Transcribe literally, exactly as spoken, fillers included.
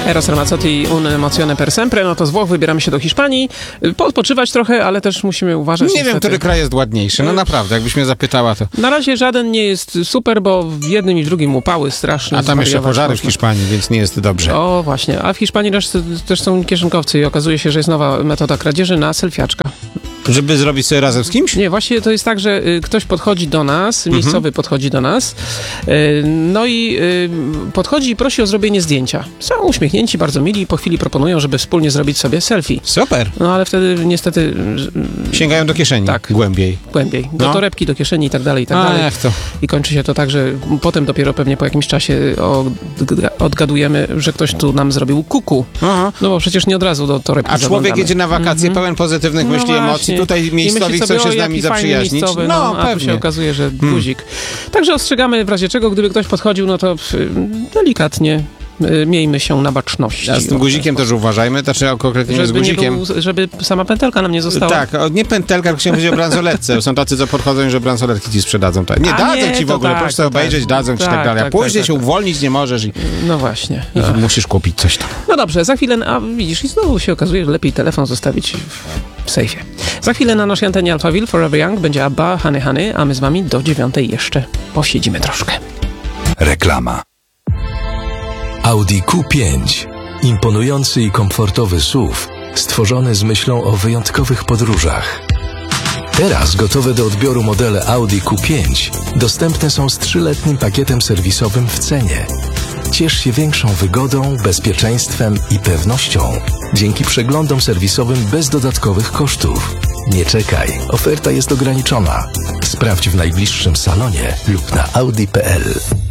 Eros Ramazzotti, Un emozione per sempre. No to z Włoch wybieramy się do Hiszpanii. Odpoczywać trochę, ale też musimy uważać. Nie niestety. wiem, który kraj jest ładniejszy. No naprawdę, jakbyś mnie zapytała, to... Na razie żaden nie jest super, bo w jednym i w drugim upały straszne. A tam jeszcze pożary można. w Hiszpanii, więc nie jest dobrze. O, właśnie. A w Hiszpanii też, też są kieszonkowcy i okazuje się, że jest nowa metoda kradzieży na selfiaczka. Żeby zrobić sobie razem z kimś? Nie, właśnie to jest tak, że y, ktoś podchodzi do nas, miejscowy mhm. podchodzi do nas, y, no i y, podchodzi i prosi o zrobienie zdjęcia. Są uśmiechnięci, bardzo mili i po chwili proponują, żeby wspólnie zrobić sobie selfie. Super. No ale wtedy niestety... Y, Sięgają do kieszeni. Tak. Głębiej. Głębiej. Do no. torebki, do kieszeni i tak dalej, i tak A, dalej. jak to? I kończy się to tak, że potem dopiero pewnie po jakimś czasie odgadujemy, że ktoś tu nam zrobił kuku. Aha. No bo przecież nie od razu do torebki A człowiek zaglądamy. jedzie na wakacje mhm. pełen pozytywnych no myśli, właśnie. emocji. Tutaj miejscowi chcą się z nami zaprzyjaźnić. Miejscowy, no, no, a pewnie. tu się okazuje, że guzik. Hmm. Także ostrzegamy w razie czego, gdyby ktoś podchodził, no to delikatnie miejmy się na baczności. A z tym guzikiem też uważajmy, to znaczy konkretnie żeby z guzikiem. Nie był, żeby sama pętelka nam nie została. Tak, nie pętelka, tylko chciałem powiedzieć o bransoletce. Są tacy, co podchodzą, że bransoletki ci sprzedadzą. Nie, a dadzą nie, ci w ogóle, tak, proszę obejrzeć, tak, dadzą ci tak, tak dalej. A później tak, się tak, uwolnić nie możesz. I, no właśnie. I musisz kupić coś tam. No dobrze, za chwilę, a widzisz, i znowu się okazuje, że lepiej telefon zostawić w sejfie. Za chwilę na naszej antenie Alphaville Forever Young będzie Abba, Honey Honey, a my z wami do dziewiątej jeszcze posiedzimy troszkę. Reklama. Audi Q pięć. Imponujący i komfortowy S U V, stworzony z myślą o wyjątkowych podróżach. Teraz gotowe do odbioru modele Audi Q pięć dostępne są z trzyletnim pakietem serwisowym w cenie. Ciesz się większą wygodą, bezpieczeństwem i pewnością dzięki przeglądom serwisowym bez dodatkowych kosztów. Nie czekaj, oferta jest ograniczona. Sprawdź w najbliższym salonie lub na audi kropka p l.